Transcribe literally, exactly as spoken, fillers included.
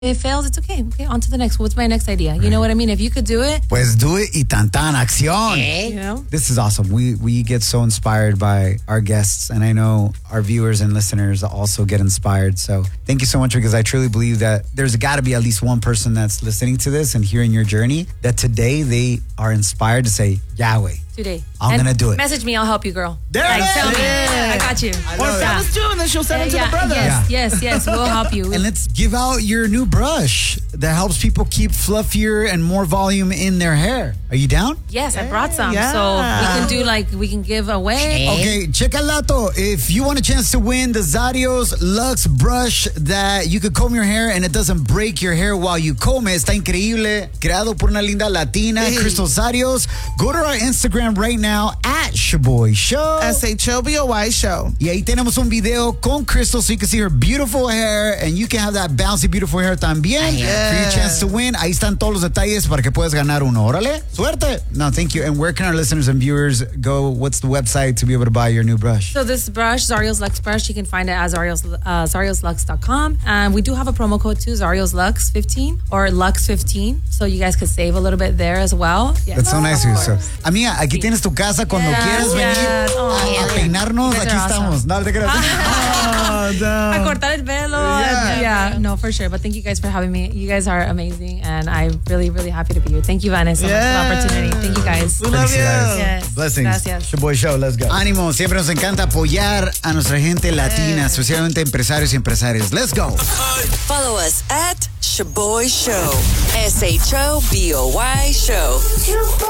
it fails, it's okay. Okay, on to the next. What's my next idea? You know what I mean? If you could do it. Pues do it y tan tan, acción. You know? This is awesome. We we get so inspired by our guests, and I know our viewers and listeners also get inspired. So thank you so much, because I truly believe that there's got to be at least one person that's listening to this and hearing your journey that today they are inspired to say, Yahweh. Today. I'm And going to do it. Message me, I'll help you, girl. There like, it is. tell me. Yeah. I got you. I Or love tell it. us too, and then she'll send it to yeah, the brother. Yes, Yeah. yes, yes. We'll help you. And let's give out your new brush that helps people keep fluffier and more volume in their hair. Are you down? Yes, I brought some. Yeah. So we can do like, we can give away. Okay, check el lato. If you want a chance to win the Zarios Lux brush that you could comb your hair and it doesn't break your hair while you comb it, está increíble. Creado por una linda latina, Hey. Crystal Zarios. Go to our Instagram right now at Shaboy Show. S H O B O Y show. Y ahí tenemos un video con Crystal so you can see her beautiful hair and you can have that bouncy, beautiful hair también. For your chance to win. Ahí están todos los detalles para que puedas ganar uno. Órale. Suerte. No, thank you. And where can our listeners and viewers go? What's the website to be able to buy your new brush? So this brush, Zarios Lux brush, you can find it at Zarios, uh, Zarios Lux dot com. And we do have a promo code too, Zarios Lux fifteen or Lux fifteen. So you guys could save a little bit there as well. Yeah. That's so nice of you. So, amiga, aquí tienes tu casa cuando Yes, quieras venir yes. Oh, a, a yeah. peinarnos. You guys Aquí are estamos. awesome. No, te creas. Oh, A no. cortar el pelo. Yeah. and- yeah, no, for sure. But thank you guys for having me. You guys are amazing. And I'm really, really happy to be here. Thank you, Vanessa, so much for the Yes. opportunity. Thank you guys. We love you. Felicidades. Yes. Blessings. Gracias. Shaboy Show, let's go. Ánimo, siempre nos encanta apoyar a nuestra gente latina, especialmente empresarios y empresarias. Let's go. Follow us at Shaboy Show. S H O B O Y Show.